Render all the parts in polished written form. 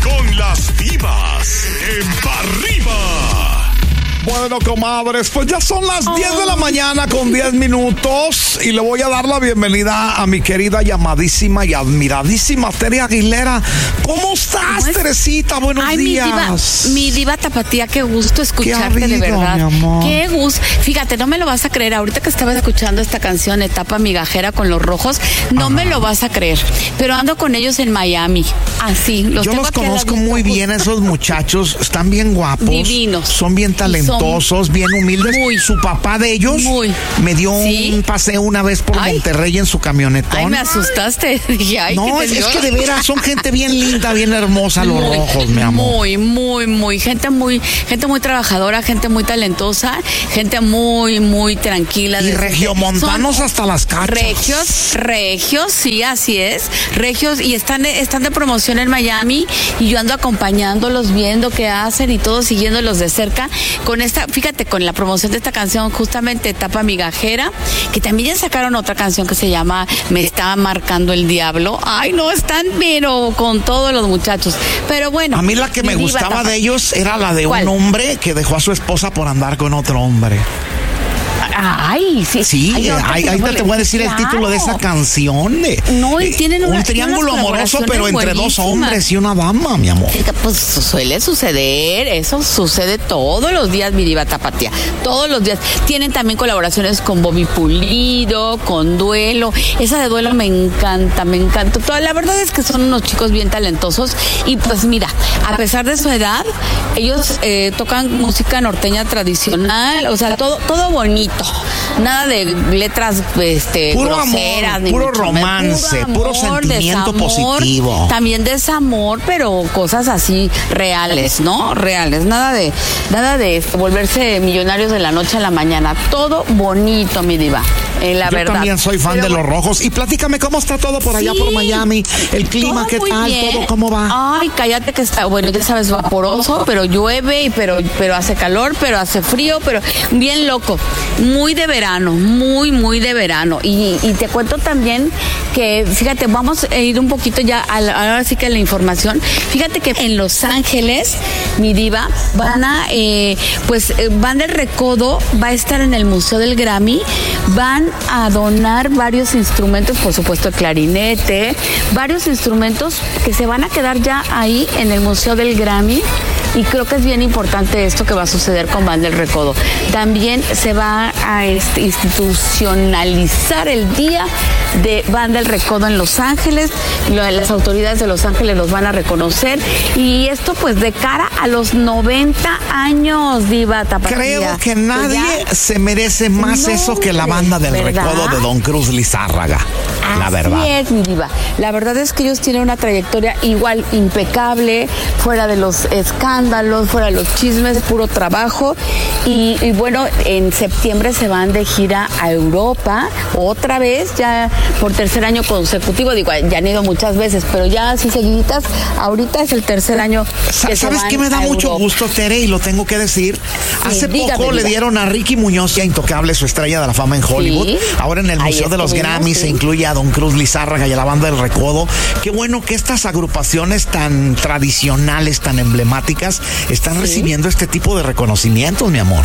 con las divas en Pa' Arriba. Bueno, comadres, pues ya son las 10 de la mañana con 10 minutos y le voy a dar la bienvenida a mi querida, llamadísima y admiradísima Tere Aguilera. ¿Cómo estás, Teresita? Buenos días. Mi diva tapatía, qué gusto escucharte, de verdad. Mi amor. Qué gusto. Fíjate, no me lo vas a creer. Ahorita que estaba escuchando esta canción, Etapa Migajera con Los Rojos, no me lo vas a creer. Pero ando con ellos en Miami. Así, Yo los conozco muy bien, esos muchachos. Están bien guapos. Divinos. Son bien talentosos, bien humildes. Su papá de ellos me dio un paseo una vez por Monterrey en su camionetón. Ay, me asustaste. Dije, ay, no, es que de veras son gente bien linda, bien hermosa, Los Rojos, mi amor. Muy. Gente muy trabajadora, gente muy talentosa, gente muy tranquila. Y regiomontanos hasta las cachas. Regios, sí, así es. Regios, y están de promoción en Miami, y yo ando acompañándolos, viendo qué hacen y todo, siguiéndolos de cerca. Fíjate, con la promoción de esta canción, justamente Etapa Migajera, que también ya sacaron otra canción que se llama Me está marcando el diablo. Ay, no, están pero con todos los muchachos. Pero bueno. A mí la que me gustaba de ellos era la de un hombre que dejó a su esposa por andar con otro hombre. Ay, sí. Sí, ahorita te voy a decir el título de esa canción. Y tienen un triángulo amoroso, pero entre dos hombres y una dama, mi amor. Pues suele suceder, eso sucede todos los días, mi diva tapatía, todos los días. Tienen también colaboraciones con Bobby Pulido, con Duelo. Esa de Duelo me encanta. La verdad es que son unos chicos bien talentosos, y pues mira, a pesar de su edad, ellos tocan música norteña tradicional, o sea, todo bonito. Nada de letras puro groseras, amor, puro romance, puro sentimiento positivo. También desamor, pero cosas así reales, ¿no? Reales. Nada de volverse millonarios de la noche a la mañana. Todo bonito, mi diva. La Yo verdad. también soy fan de Los Rojos. Y platícame cómo está todo por allá, por Miami. El clima, ¿qué tal? Bien. ¿Todo cómo va? Ay, cállate que está, bueno, ya sabes, vaporoso, pero llueve, pero hace calor, pero hace frío, pero bien loco. Muy de verano, muy de verano. Y te cuento también que, fíjate, vamos a ir un poquito ya ahora sí que la información. Fíjate que en Los Ángeles, mi diva, Van del Recodo va a estar en el Museo del Grammy. Van a donar varios instrumentos, por supuesto el clarinete, varios instrumentos que se van a quedar ya ahí en el Museo del Grammy. Y creo que es bien importante esto que va a suceder con Van del Recodo. También se va a institucionalizar el día de Van del Recodo en Los Ángeles. Las autoridades de Los Ángeles los van a reconocer. Y esto pues de cara a los 90 años, diva tapatía. Creo que nadie se merece más eso que la Banda del Recodo de Don Cruz Lizárraga. La verdad. Así es, mi diva. La verdad es que ellos tienen una trayectoria igual impecable, fuera de los escándalos, fuera de los chismes, puro trabajo. Y bueno, en septiembre se van de gira a Europa, otra vez, ya por tercer año consecutivo. Digo, ya han ido muchas veces, pero ya así seguiditas, ahorita es el tercer año que se van. ¿Sabes qué me da mucho gusto, Tere? Y lo tengo que decir. Hace poco le dieron a Ricky Muñoz, ya intocable, su estrella de la fama en Hollywood. Sí. Ahora en el Museo de los Grammys se incluye a Don Cruz Lizárraga y a la Banda del Recodo. Qué bueno que estas agrupaciones tan tradicionales, tan emblemáticas, están recibiendo este tipo de reconocimientos, mi amor.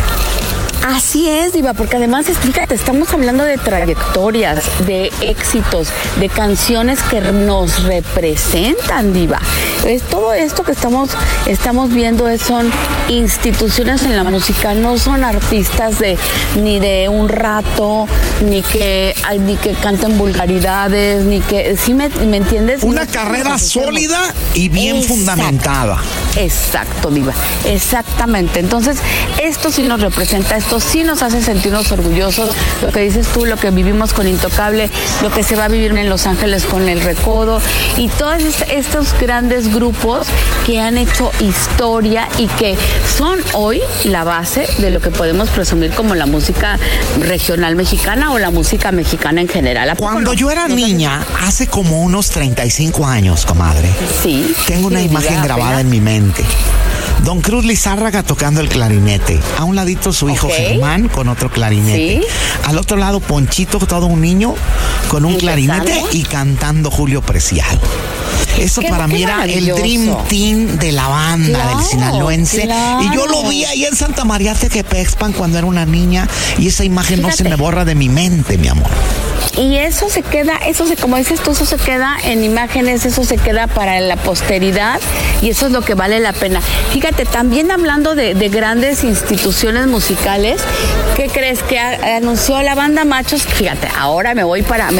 Así es, diva, porque además, fíjate, estamos hablando de trayectorias, de éxitos, de canciones que nos representan, diva. Es todo esto que estamos viendo son instituciones en la música, no son artistas ni de un rato, ni que canten vulgaridades, ni que, ¿sí me entiendes? Una carrera sólida y bien fundamentada. Exacto, diva, exactamente. Entonces, esto sí nos representa, esto sí nos hace sentirnos orgullosos, lo que dices tú, lo que vivimos con Intocable, lo que se va a vivir en Los Ángeles con El Recodo, y todos estos grandes grupos que han hecho historia y que son hoy la base de lo que podemos presumir como la música regional mexicana o la música mexicana en general. Cuando yo era niña, hace como unos 35 años, comadre, sí, tengo una imagen grabada en mi mente. Don Cruz Lizárraga tocando el clarinete. A un ladito su hijo Germán con otro clarinete. ¿Sí? Al otro lado Ponchito, todo un niño, con un clarinete y cantando Julio Preciado. Eso para mí era el Dream Team de la banda del sinaloense. Y yo lo vi ahí en Santa María Tequepexpan cuando era una niña. Y esa imagen no se me borra de mi mente, mi amor. Y eso se queda, como dices tú, eso se queda en imágenes, eso se queda para la posteridad y eso es lo que vale la pena. Fíjate, también hablando de grandes instituciones musicales, ¿qué crees? Que anunció la banda Machos. Fíjate, ahora me voy para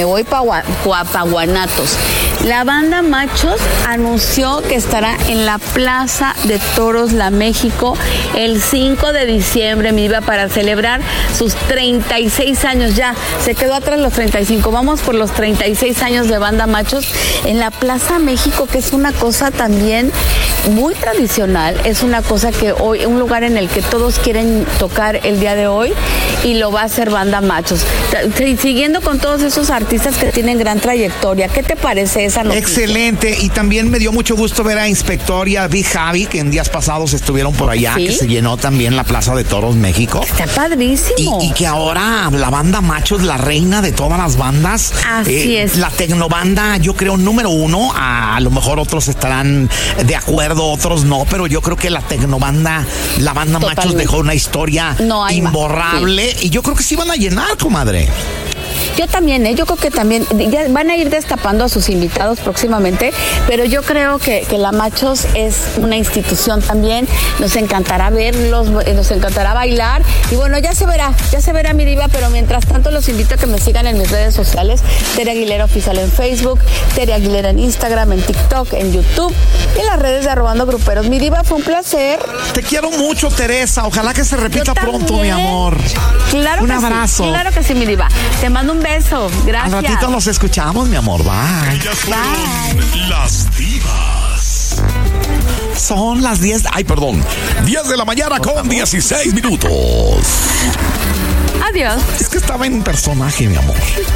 Guanatos. La banda Machos anunció que estará en la Plaza de Toros La México el 5 de diciembre, mi diva, para celebrar sus 36 años ya. Se quedó atrás los 35. Vamos por los 36 años de banda Machos en la Plaza México, que es una cosa también muy tradicional. Es una cosa que hoy, un lugar en el que todos quieren tocar el día de hoy y lo va a hacer banda Machos. Siguiendo con todos esos artistas que tienen gran trayectoria, ¿qué te parece esa noticia? Excelente, y también me dio mucho gusto ver a Inspector y a Big Javi, que en días pasados estuvieron por allá, que se llenó también la Plaza de Toros México. Está padrísimo. Y que ahora la banda Machos, la reina de todas las bandas. Así es. La tecnobanda, yo creo, número uno. A lo mejor otros estarán de acuerdo, otros no, pero yo creo que la tecnobanda, la banda Machos dejó una historia imborrable. Y yo creo que sí van a llenar, comadre. Yo también, yo creo que también ya van a ir destapando a sus invitados próximamente, pero yo creo que la Machos es una institución también. Nos encantará verlos, nos encantará bailar y bueno, ya se verá mi diva, pero mientras tanto los invito a que me sigan en mis redes sociales, Tere Aguilera Oficial en Facebook, Tere Aguilera en Instagram, en TikTok, en YouTube y en las redes de Arrobando Gruperos. Mi diva, fue un placer. Te quiero mucho, Teresa, ojalá que se repita pronto, mi amor. Claro, un abrazo. Sí, claro que sí, mi diva. Te mando un beso, gracias. Al ratito nos escuchamos, mi amor, bye. Ellas fueron las divas. Son las 10 de la mañana con 16 minutos. Adiós. Es que estaba en personaje, mi amor.